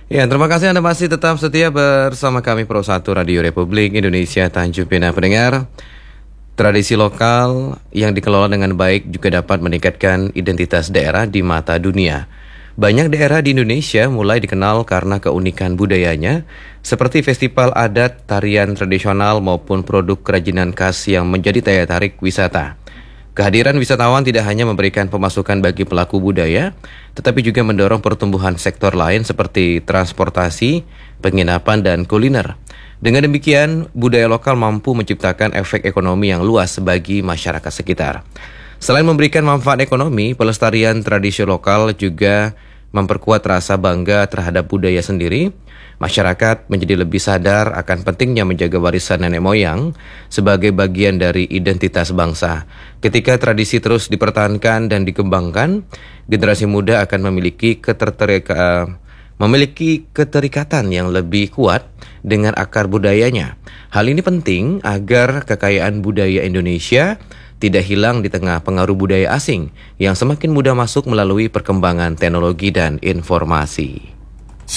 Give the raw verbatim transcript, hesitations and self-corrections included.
Ya, terima kasih Anda masih tetap setia bersama kami Pro satu Radio Republik Indonesia Tanjung Pinang. Pendengar, tradisi lokal yang dikelola dengan baik juga dapat meningkatkan identitas daerah di mata dunia. Banyak daerah di Indonesia mulai dikenal karena keunikan budayanya, seperti festival adat, tarian tradisional maupun produk kerajinan khas yang menjadi daya tarik wisata. Kehadiran wisatawan tidak hanya memberikan pemasukan bagi pelaku budaya, tetapi juga mendorong pertumbuhan sektor lain seperti transportasi, penginapan, dan kuliner. Dengan demikian, budaya lokal mampu menciptakan efek ekonomi yang luas bagi masyarakat sekitar. Selain memberikan manfaat ekonomi, pelestarian tradisi lokal juga memperkuat rasa bangga terhadap budaya sendiri. Masyarakat menjadi lebih sadar akan pentingnya menjaga warisan nenek moyang sebagai bagian dari identitas bangsa. Ketika tradisi terus dipertahankan dan dikembangkan, generasi muda akan memiliki ketertarikan memiliki keterikatan yang lebih kuat dengan akar budayanya. Hal ini penting agar kekayaan budaya Indonesia tidak hilang di tengah pengaruh budaya asing yang semakin mudah masuk melalui perkembangan teknologi dan informasi.